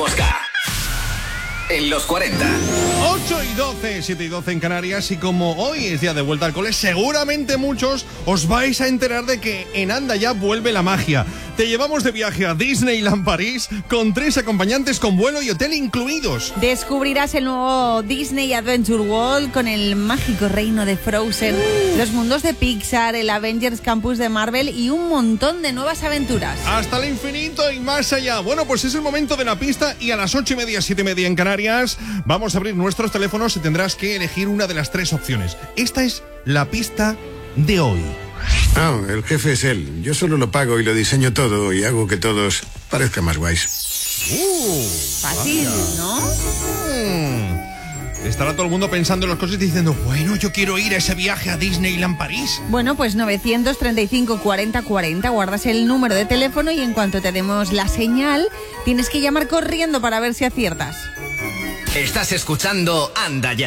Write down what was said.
Mosca. En los 40. 8 y 12, 7 y 12 en Canarias. Y como hoy es día de vuelta al cole, seguramente muchos os vais a enterar de que en Anda Ya vuelve la magia. Te llevamos de viaje a Disneyland París con 3 acompañantes con vuelo y hotel incluidos. Descubrirás el nuevo Disney Adventure World con el mágico reino de Frozen, los mundos de Pixar, el Avengers Campus de Marvel y un montón de nuevas aventuras. Hasta el infinito y más allá. Bueno, pues es el momento de la pista y a las 8:30, 7:30 en Canarias vamos a abrir nuestros teléfonos y tendrás que elegir una de las 3 opciones. Esta es la pista de hoy. Ah, el jefe es él. Yo solo lo pago y lo diseño todo y hago que todos parezcan más guays. Fácil, ¿no? Estará todo el mundo pensando en las cosas y diciendo, bueno, yo quiero ir a ese viaje a Disneyland París. Bueno, pues 935 40 40, guardas el número de teléfono y en cuanto te demos la señal, tienes que llamar corriendo para ver si aciertas. Estás escuchando Anda Ya.